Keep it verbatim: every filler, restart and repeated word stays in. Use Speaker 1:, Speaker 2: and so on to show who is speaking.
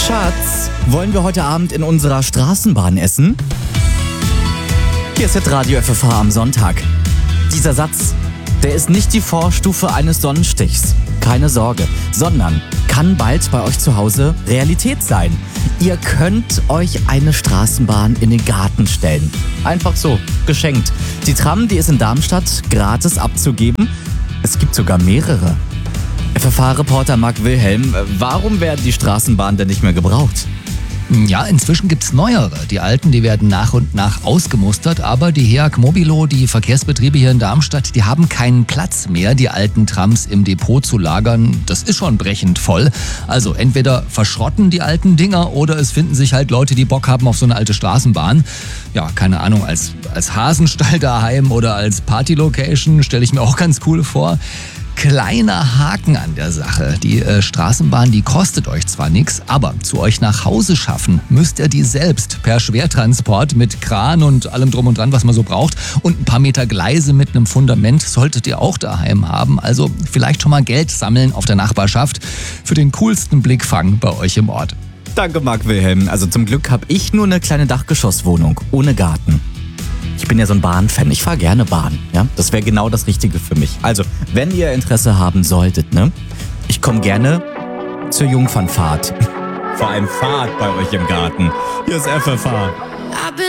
Speaker 1: Schatz, wollen wir heute Abend in unserer Straßenbahn essen? Hier ist Hitradio F F H am Sonntag. Dieser Satz, der ist nicht die Vorstufe eines Sonnenstichs. Keine Sorge, sondern kann bald bei euch zu Hause Realität sein. Ihr könnt euch eine Straßenbahn in den Garten stellen. Einfach so, geschenkt. Die Tram, die ist in Darmstadt gratis abzugeben. Es gibt sogar mehrere. F F H-Reporter Marc Wilhelm, warum werden die Straßenbahnen denn nicht mehr gebraucht?
Speaker 2: Ja, inzwischen gibt's neuere. Die alten, die werden nach und nach ausgemustert, aber die H E A G Mobilo, die Verkehrsbetriebe hier in Darmstadt, die haben keinen Platz mehr, die alten Trams im Depot zu lagern. Das ist schon brechend voll. Also entweder verschrotten die alten Dinger oder es finden sich halt Leute, die Bock haben auf so eine alte Straßenbahn. Ja, keine Ahnung, als, als Hasenstall daheim oder als Partylocation stelle ich mir auch ganz cool vor. Kleiner Haken an der Sache. Die äh, Straßenbahn, die kostet euch zwar nichts, aber zu euch nach Hause schaffen müsst ihr die selbst per Schwertransport mit Kran und allem drum und dran, was man so braucht. Und ein paar Meter Gleise mit einem Fundament solltet ihr auch daheim haben. Also vielleicht schon mal Geld sammeln auf der Nachbarschaft für den coolsten Blickfang bei euch im Ort.
Speaker 1: Danke, Marc Wilhelm. Also zum Glück habe ich nur eine kleine Dachgeschosswohnung ohne Garten. Ich bin ja so ein Bahnfan. Ich fahre gerne Bahn. Ja? Das wäre genau das Richtige für mich. Also, wenn ihr Interesse haben solltet, ne? Ich komme gerne zur Jungfernfahrt. Vor allem Fahrt bei euch im Garten. Hier ist F F H.